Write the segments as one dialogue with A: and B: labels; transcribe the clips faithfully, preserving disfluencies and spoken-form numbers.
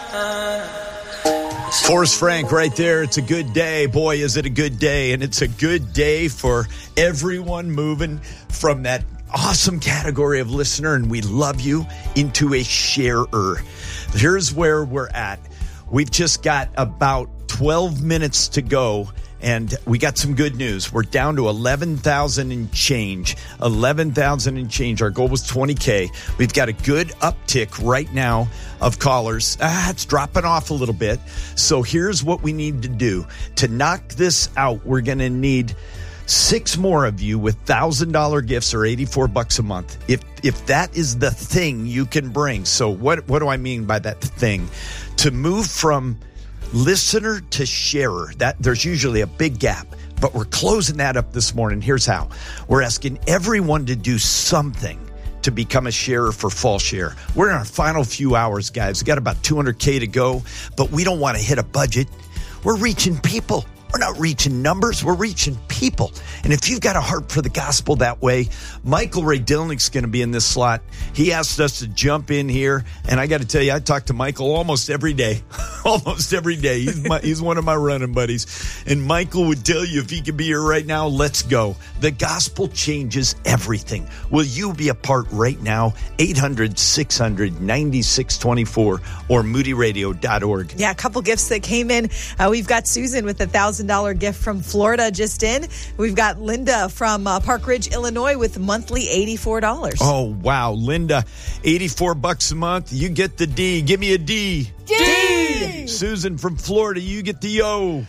A: Forrest Frank right there. It's a good day. Boy, is it a good day. And it's a good day for everyone moving from that awesome category of listener, and we love you, into a sharer. Here's where we're at. We've just got about twelve minutes to go, and we got some good news. We're down to eleven thousand and change. eleven thousand and change. Our goal was twenty K. We've got a good uptick right now of callers. Ah, it's dropping off a little bit. So here's what we need to do. To knock this out, we're going to need six more of you with one thousand dollars gifts or eighty-four bucks a month. If if that is the thing you can bring. So what, what do I mean by that thing? To move from listener to sharer, that there's usually a big gap, but we're closing that up this morning. Here's how. We're asking everyone to do something to become a sharer for Fall Share. We're in our final few hours, guys. We got about two hundred K to go, but we don't want to hit a budget. We're reaching people. We're not reaching numbers. We're reaching people. And if you've got a heart for the gospel that way, Michael Ray Dillnick's going to be in this slot. He asked us to jump in here. And I got to tell you, I talk to Michael almost every day. almost every day. He's, my, he's one of my running buddies. And Michael would tell you, if he could be here right now, let's go. The gospel changes everything. Will you be a part right now? eight hundred, six hundred, ninety-six twenty-four or moody radio dot org.
B: Yeah, a couple gifts that came in. Uh, we've got Susan with a one thousand dollars gift from Florida just in. We've got Linda from uh, Park Ridge, Illinois with monthly eighty-four dollars.
A: Oh, wow. Linda, eighty-four bucks a month. You get the D. Give me a D.
B: D.
A: Susan from Florida, you get the O.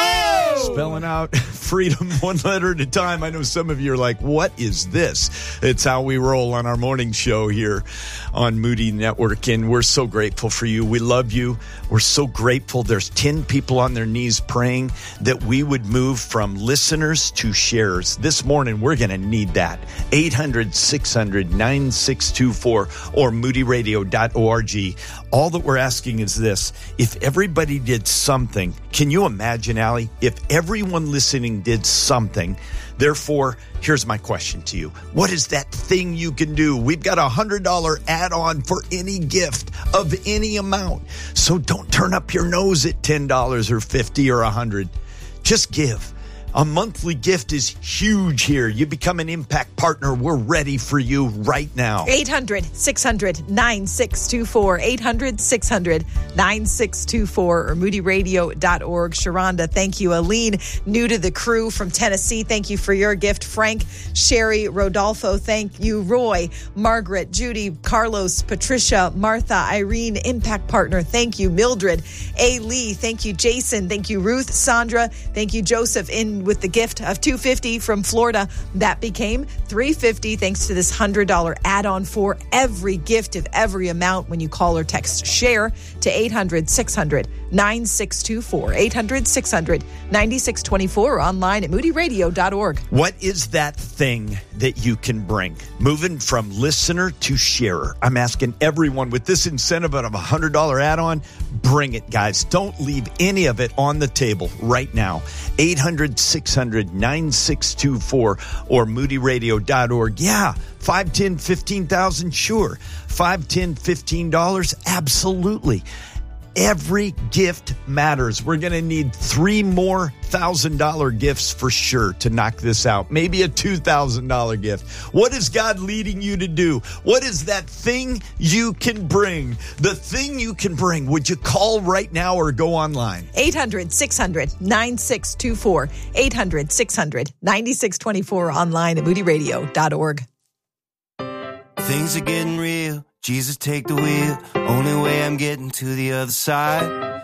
B: Oh!
A: Spelling out freedom one letter at a time. I know some of you are like, what is this? It's how we roll on our morning show here on Moody Network, and we're so grateful for you. We love you. We're so grateful. There's ten people on their knees praying that we would move from listeners to sharers. This morning, we're going to need that. eight hundred, six hundred, nine six two four or moody radio dot org. All that we're asking is this. If everybody did something, can you imagine, Allie, if everyone listening did something? Therefore, here's my question to you. What is that thing you can do? We've got a one hundred dollars add-on for any gift of any amount. So don't turn up your nose at ten dollars or fifty dollars or one hundred dollars. Just give. A monthly gift is huge here. You become an impact partner. We're ready for you right now.
B: eight hundred, six hundred, nine six two four. eight hundred, six hundred, nine six two four or moody radio dot org. Sharonda, thank you. Aline, new to the crew from Tennessee, thank you for your gift. Frank, Sherry, Rodolfo, thank you. Roy, Margaret, Judy, Carlos, Patricia, Martha, Irene, impact partner, thank you. Mildred, A. Lee, thank you. Jason, thank you. Ruth, Sandra, thank you. Joseph, in with the gift of two hundred fifty dollars from Florida. That became three hundred fifty dollars thanks to this one hundred dollars add-on for every gift of every amount when you call or text SHARE to eight hundred, six hundred, nine six two four. eight hundred, six hundred, nine six two four or online at moody radio dot org.
A: What is that thing that you can bring? Moving from listener to sharer. I'm asking everyone with this incentive of a one hundred dollars add-on, bring it, guys. Don't leave any of it on the table right now. eight hundred, six hundred, nine six two four or moody radio dot org. Yeah, five, ten, fifteen thousand, sure. five, ten, fifteen dollars, absolutely. Every gift matters. We're going to need three more one thousand dollars gifts for sure to knock this out. Maybe a two thousand dollars gift. What is God leading you to do? What is that thing you can bring? The thing you can bring. Would you call right now or go online?
B: eight hundred, six hundred, nine six two four. eight hundred, six hundred, nine six two four online at moody radio dot org.
C: Things are getting real. Jesus, take the wheel. Only way I'm getting to the other side.